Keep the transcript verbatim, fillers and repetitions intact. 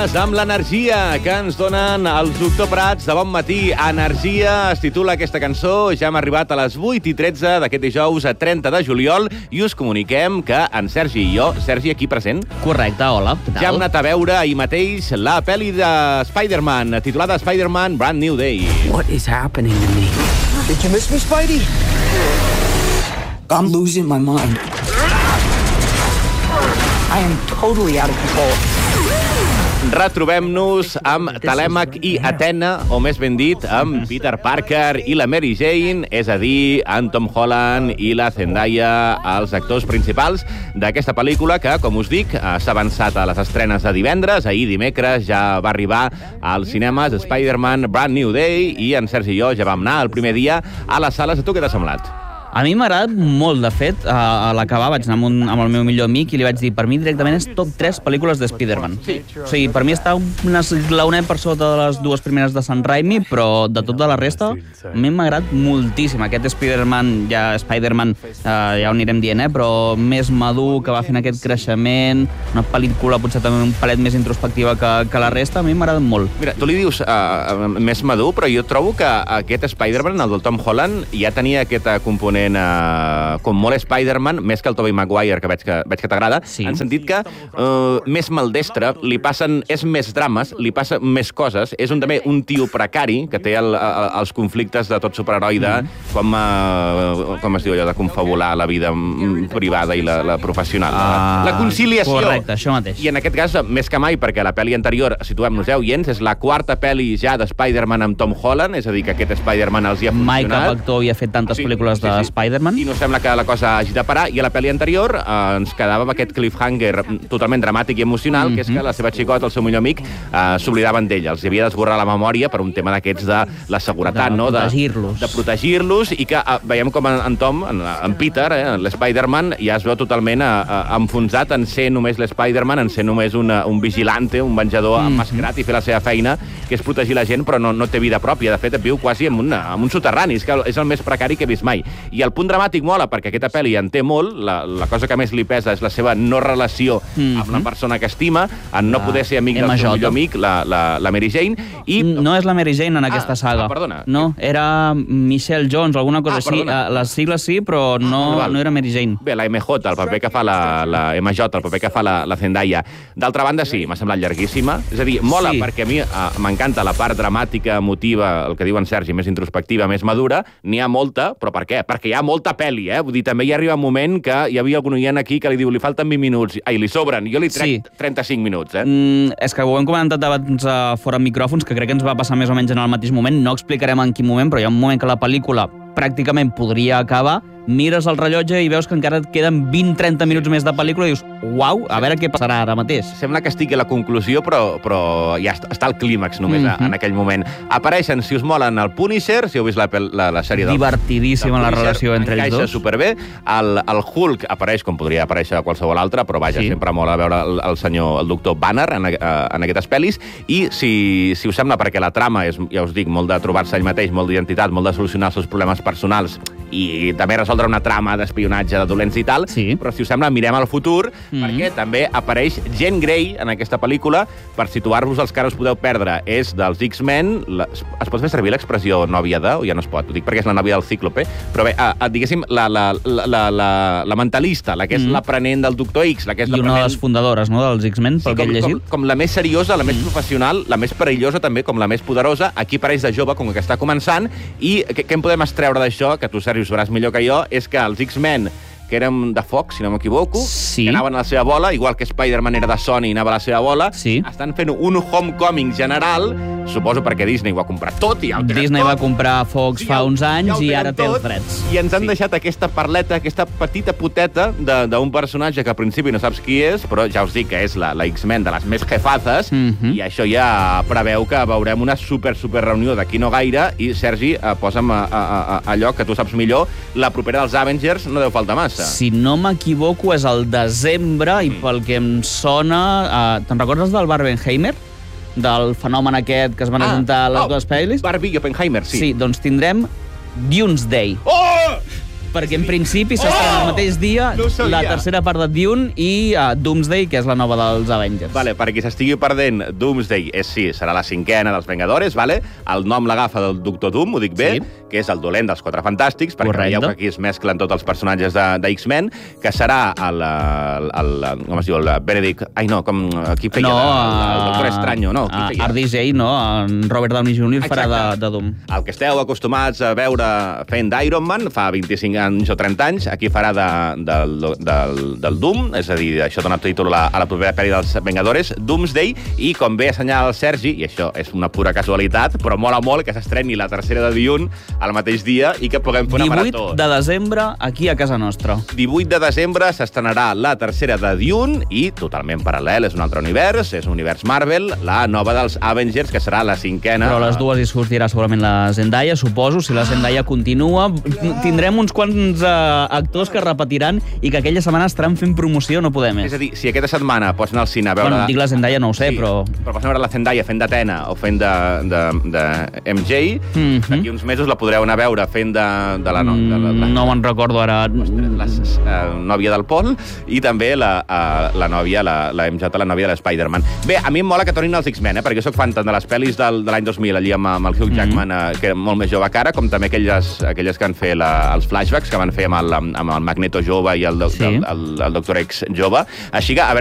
Nosaltres, amb l'energia que ens donen els Doctor Prats de bon matí. Energia es titula aquesta cançó. Ja hem arribat a les vuit i tretze d'aquest dijous a trenta de juliol i us comuniquem que en Sergi i jo, Sergi aquí present, correcte, hola, què tal? Ja hem anat a veure ahir mateix la pel·li de Spider-Man, titulada Spider-Man Brand New Day. What is happening to me? Did you miss me, Spidey? I'm losing my mind. I am totally out of control. Retrobem-nos amb Telèmac i Atena, o més ben dit, amb Peter Parker i la Mary Jane, és a dir, en Tom Holland i la Zendaya, els actors principals d'aquesta pel·lícula que, com us dic, s'ha avançat a les estrenes de divendres. Ahir, dimecres, ja va arribar als cinemes Spider-Man Brand New Day i en Sergi i jo ja vam anar el primer dia a les sales. A tu què t'ha semblat? A mi m'ha agradat molt, de fet. A l'acabar vaig anar amb, un, amb el meu millor amic i li vaig dir, per mi directament és top tres pel·lícules de Spider-Man. Sí. O sigui, per mi està un esglaonet per sota de les dues primeres de Sam Raimi, però de tota la resta, a mi m'ha agradat moltíssim. Aquest Spider-Man, ja Spider-Man, eh, ja ho anirem dient, eh, però més madur, que va fent aquest creixement, una pel·lícula potser també un palet més introspectiva que, que la resta, a mi m'ha agradat molt. Mira, tu li dius uh, més madur, però jo trobo que aquest Spider-Man, el del Tom Holland, ja tenia aquest component Uh, com molt Spider-Man, més que el Tobey Maguire, que veig que, veig que t'agrada, sí. En sentit que uh, més maldestre, li passen, és més drames, li passen més coses, és un, també un tio precari, que té el, el, els conflictes de tot superheroi de mm. com, uh, com es diu allò, de confabular la vida privada i la, la professional. Uh, la, la conciliació. Correcte, això mateix. I en aquest cas, més que mai, perquè la pel·li anterior, situem-nos eh, oients, és la quarta pel·li ja de Spider-Man amb Tom Holland, és a dir, que aquest Spider-Man els hi ha funcionat. Mai cap actor havia fet tantes sí, pel·lícules sí, de sí. Spider-Man. I no sembla que la cosa hagi de parar. I a la pel·li anterior eh, ens quedava amb aquest cliffhanger totalment dramàtic i emocional, mm-hmm. que és que la seva xicota, el seu millor amic, eh, s'oblidaven d'ell. Els havia d'esborrar la memòria per un tema d'aquests de la seguretat, de no? protegir-los. De, de protegir-los, i que eh, veiem com en, en Tom, en, en Peter, eh, l'Spider-Man, ja es veu totalment eh, enfonsat en ser només l'Spider-Man, en ser només una, un vigilante, un venjador mm-hmm. emmascarat i fer la seva feina, que és protegir la gent, però no, no té vida pròpia. De fet, viu quasi en, una, en un soterrani. És que és el més precari que he vist mai. I el punt dramàtic mola, perquè aquesta pel·li en té molt. La, la cosa que més li pesa és la seva no relació mm-hmm. amb la persona que estima, en no ah, poder ser amic del seu millor amic, la, la, la Mary Jane. I... No és la Mary Jane en aquesta ah, saga. Ah, perdona. No, era Michelle Jones o alguna cosa ah, així. Les sigles sí, però no, ah, no era Mary Jane. Bé, la M J, el paper que fa la, la M J, el paper que fa la, la Zendaya. D'altra banda, sí, m'ha semblat llarguíssima. És a dir, mola, sí. perquè a mi uh, m'encanta la part dramàtica, emotiva, el que diuen Sergi, més introspectiva, més madura. N'hi ha molta, però per què? Perquè hi ha molta pel·li, eh? Vull dir, també hi arriba un moment que hi havia algun oient aquí que li diu li falten vint minuts, ai, li sobren, jo li trec sí. trenta-cinc minuts, eh? Mm, és que ho hem comentat abans uh, fora micròfons, que crec que ens va passar més o menys en el mateix moment, no explicarem en quin moment, però hi ha un moment que la pel·lícula pràcticament podria acabar, mires el rellotge i veus que encara et queden vint a trenta minuts més de pel·lícula i dius, uau, a veure què passarà ara mateix. Sembla que estigui a la conclusió, però, però ja està al clímax només mm-hmm. en aquell moment. Apareixen, si us molen, el Punisher, si heu vist la, la, la sèrie del divertidíssima del Punisher, la relació entre ells dos. Encaixa superbé. El, el Hulk apareix com podria aparèixer qualsevol altre, però vaja, sí. sempre mola veure el, el senyor, el doctor Banner en, en aquestes pel·lis. I si, si us sembla, perquè la trama és, ja us dic, molt de trobar-se ell mateix, molt d'identitat, molt de solucionar els seus problemes personals i també resoldre una trama d'espionatge de dolents i tal, sí. però si us sembla mirem al futur, mm-hmm. perquè també apareix Jean Grey en aquesta pel·lícula. Per situar-vos els que ara us podeu perdre, és dels X-Men. La, es pot fer servir l'expressió nòvia de, o ja no es pot? Ho dic perquè és la nòvia del Cíclope, però bé, a, a, diguéssim, la, la, la, la, la, la mentalista, la que és mm-hmm. l'aprenent del doctor X, la que és i una de les fundadores, no?, dels X-Men, pel sí, que he llegit. Com, com la més seriosa, la més mm-hmm. professional, la més perillosa també, com la més poderosa. Aquí apareix de jove, com que està començant, i què, què en podem extreure d'això, que tu, Sergi, ho sabràs millor que jo, és que els X-Men, que érem de foc, si no m'equivoco, sí. que anaven a la seva bola, igual que Spider-Man era de Sony i anava a la seva bola, sí. estan fent un homecoming general, suposo perquè Disney ho ha comprat tot i ja ho tenen Disney tot. va comprar Fox fa uns anys ja i ara té els drets. I ens han sí. deixat aquesta parleta, aquesta petita poteta d'un personatge que al principi no saps qui és, però ja us dic que és la, la X-Men de les més jefazes, mm-hmm. i això ja preveu que veurem una super, super reunió d'aquí no gaire, i Sergi, eh, posa'm a, a, a, allò que tu saps millor, la propera dels Avengers no deu faltar massa. Si no m'equivoco, és el desembre, i pel que em sona... Uh, te'n recordes del Barbenheimer? Del fenomen aquest que es van ah, ajuntar les oh, dues pel·lis? Barbie i Oppenheimer, sí. Sí, doncs tindrem Doomsday. Oh! perquè en principi s'estrena el mateix dia No ho sabia. la tercera part de Dune i uh, Doomsday, que és la nova dels Avengers. Vale, per qui s'estigui perdent, Doomsday és, sí, serà la cinquena dels Vengadores, vale? El nom l'agafa del Doctor Doom, ho dic bé, Sí. que és el dolent dels Quatre Fantàstics, perquè Correcte. veieu que aquí es mesclen tots els personatges de, de X-Men, que serà el, el, el, el, com es diu, el Benedict... Ai, no, com... Qui feia? No, el, el Doctor Estranyo, no? Qui uh, feia? R D J, no? En Robert Downey júnior farà de, Exacte. de Doom. El que esteu acostumats a veure fent d'Iron Man fa vint-i-cinc anys o trenta anys, aquí farà de, del, del, del Doom, és a dir, això dona títol a, a la propera pel·li dels Vengadores, Doomsday, i com bé assenyala el Sergi, i això és una pura casualitat, però mola molt que s'estreni la tercera de Dune al mateix dia i que puguem fer una divuit marató. de desembre, aquí a casa nostra. divuit de desembre s'estrenarà la tercera de Dune i, totalment paral·lel, és un altre univers, és un univers Marvel, la nova dels Avengers, que serà la cinquena. Però a les dues hi sortirà segurament la Zendaya, suposo. Si la Zendaya continua, tindrem uns quants uh, actors que repetiran i que aquella setmana estaran fent promoció, no podem més. És a dir, si aquesta setmana pots anar al cine a veure... Bueno, dic la Zendaya, no ho sé, sí, però... Però pots anar a veure la Zendaya fent d'Atena o fent de, de, de M J, Mhm. d'aquí uns mesos la podreu anar a veure fent de, de la... No, de la, la, no me'n recordo ara. la, la nòvia del Paul i també la, uh, la nòvia, la, la M J, la nòvia de l'Spider-Man. Bé, a mi em mola que tornin els X-Men, eh? Perquè jo soc fan tant de les pel·lis del, de l'any dos mil, allí amb, amb el Hugh Jackman, mm-hmm. eh, que era molt més jove que ara, com també aquelles, aquelles que han fet la, els flashbacks que van fer amb el, amb el Magneto jove i el, do, Sí. el, el, el Doctor X jove. Així que, a veure